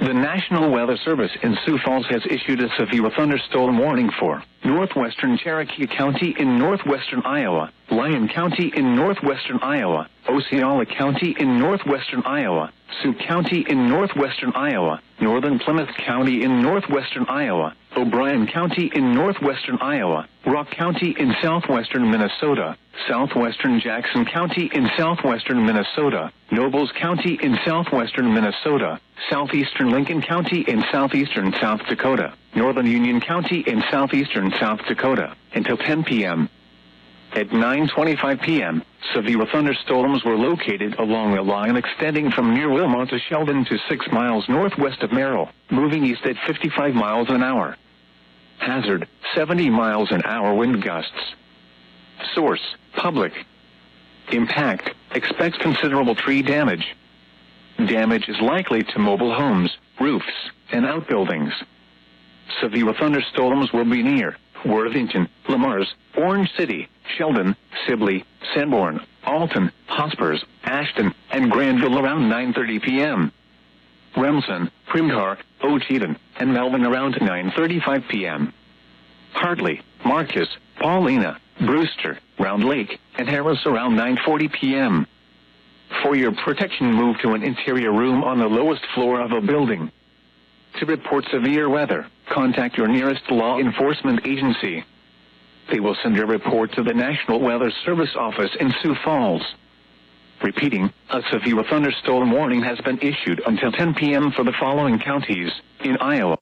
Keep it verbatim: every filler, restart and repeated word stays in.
The National Weather Service in Sioux Falls has issued a severe thunderstorm warning for northwestern Cherokee County in northwestern Iowa, Lyon County in northwestern Iowa, Osceola County in northwestern Iowa, Sioux County in northwestern Iowa, northern Plymouth County in northwestern Iowa, O'Brien County in northwestern Iowa, Rock County in southwestern Minnesota, southwestern Jackson County in southwestern Minnesota, Nobles County in southwestern Minnesota, southeastern Lincoln County in southeastern South Dakota, northern Union County in southeastern South Dakota, until ten p m At nine twenty-five p m, severe thunderstorms were located along a line extending from near Wilmot to Sheldon to six miles northwest of Merrill, moving east at fifty-five miles an hour. Hazard, seventy miles an hour wind gusts. Source, public. Impact, expects considerable tree damage. Damage is likely to mobile homes, roofs, and outbuildings. Severe thunderstorms will be near Worthington, Lemars, Orange City, Sheldon, Sibley, Sanborn, Alton, Hospers, Ashton, and Granville around nine thirty p m Remsen, Primghar, Ocheyedan, and Melvin around nine thirty-five p m Hartley, Marcus, Paulina, Brewster, Round Lake, and Harris around nine forty p m For your protection, move to an interior room on the lowest floor of a building. To report severe weather, contact your nearest law enforcement agency. They will send your report to the National Weather Service office in Sioux Falls. Repeating, a severe thunderstorm warning has been issued until ten p m for the following counties in Iowa.